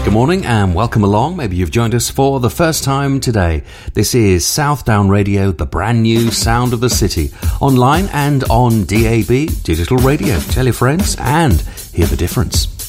Good morning and welcome along. Maybe you've joined us for the first time today. This is Southdown Radio, the brand new sound of the city. Online and on DAB, digital radio. Tell your friends and hear the difference.